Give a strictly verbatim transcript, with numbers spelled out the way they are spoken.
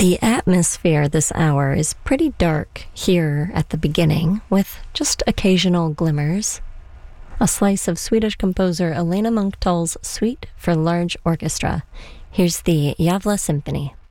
The atmosphere this hour is pretty dark here at the beginning, with just occasional glimmers. A slice of Swedish composer Elena Munkhtall's Suite for Large Orchestra. Here's the Gävle Symphony.